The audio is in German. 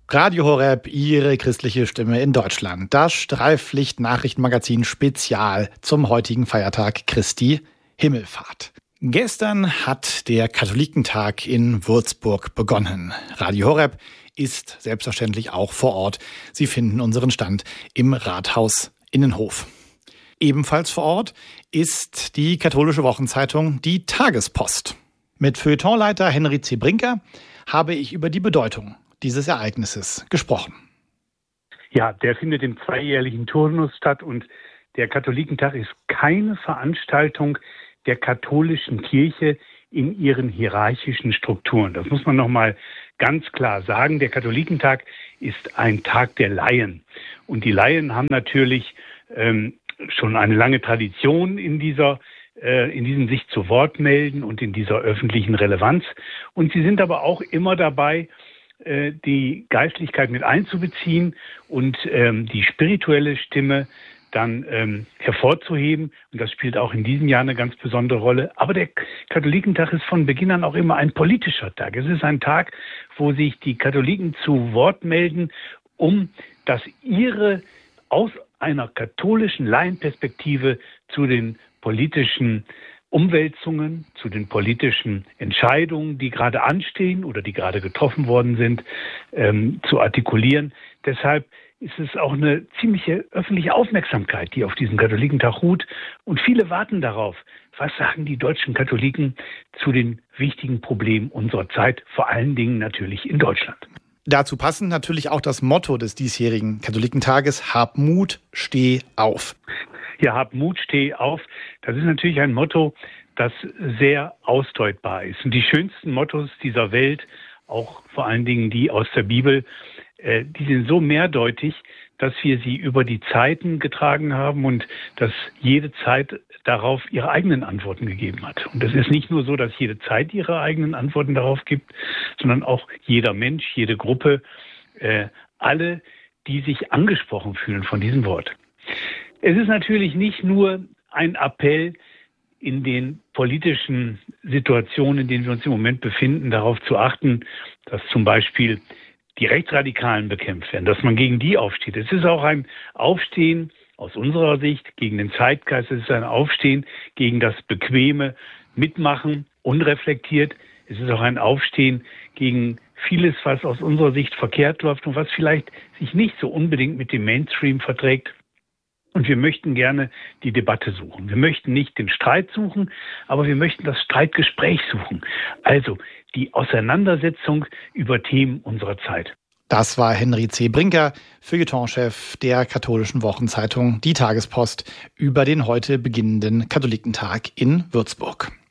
Radio Horeb, Ihre christliche Stimme in Deutschland. Das Streiflicht-Nachrichtenmagazin Spezial zum heutigen Feiertag Christi Himmelfahrt. Gestern hat der Katholikentag in Würzburg begonnen. Radio Horeb ist selbstverständlich auch vor Ort. Sie finden unseren Stand im Rathaus Innenhof. Ebenfalls vor Ort ist die katholische Wochenzeitung Die Tagespost. Mit Feuilletonleiter Henry C. Brinker habe ich über die Bedeutung dieses Ereignisses gesprochen. Ja, der findet im zweijährlichen Turnus statt und der Katholikentag ist keine Veranstaltung der katholischen Kirche in ihren hierarchischen Strukturen. Das muss man nochmal ganz klar sagen. Der Katholikentag ist ein Tag der Laien. Und die Laien haben natürlich schon eine lange Tradition in diesem sich zu Wort melden und in dieser öffentlichen Relevanz. Und sie sind aber auch immer dabei, die Geistlichkeit mit einzubeziehen und die spirituelle Stimme dann hervorzuheben. Und das spielt auch in diesem Jahr eine ganz besondere Rolle. Aber der Katholikentag ist von Beginn an auch immer ein politischer Tag. Es ist ein Tag, wo sich die Katholiken zu Wort melden, dass ihre aus einer katholischen Laienperspektive zu den politischen Umwälzungen, zu den politischen Entscheidungen, die gerade anstehen oder die gerade getroffen worden sind, zu artikulieren. Deshalb ist es auch eine ziemliche öffentliche Aufmerksamkeit, die auf diesen Katholikentag ruht. Und viele warten darauf, was sagen die deutschen Katholiken zu den wichtigen Problemen unserer Zeit, vor allen Dingen natürlich in Deutschland. Dazu passend natürlich auch das Motto des diesjährigen Katholikentages: Hab Mut, steh auf. Ja, hab Mut, steh auf. Das ist natürlich ein Motto, das sehr ausdeutbar ist. Und die schönsten Mottos dieser Welt, auch vor allen Dingen die aus der Bibel, die sind so mehrdeutig, dass wir sie über die Zeiten getragen haben und dass jede Zeit darauf ihre eigenen Antworten gegeben hat. Und es ist nicht nur so, dass jede Zeit ihre eigenen Antworten darauf gibt, sondern auch jeder Mensch, jede Gruppe, alle, die sich angesprochen fühlen von diesem Wort. Es ist natürlich nicht nur ein Appell in den politischen Situationen, in denen wir uns im Moment befinden, darauf zu achten, dass zum Beispiel die Rechtsradikalen bekämpft werden, dass man gegen die aufsteht. Es ist auch ein Aufstehen aus unserer Sicht gegen den Zeitgeist. Es ist ein Aufstehen gegen das bequeme Mitmachen, unreflektiert. Es ist auch ein Aufstehen gegen vieles, was aus unserer Sicht verkehrt läuft und was vielleicht sich nicht so unbedingt mit dem Mainstream verträgt. Und wir möchten gerne die Debatte suchen. Wir möchten nicht den Streit suchen, aber wir möchten das Streitgespräch suchen. Also die Auseinandersetzung über Themen unserer Zeit. Das war Henry C. Brinker, Feuilletonchef der katholischen Wochenzeitung Die Tagespost, über den heute beginnenden Katholikentag in Würzburg.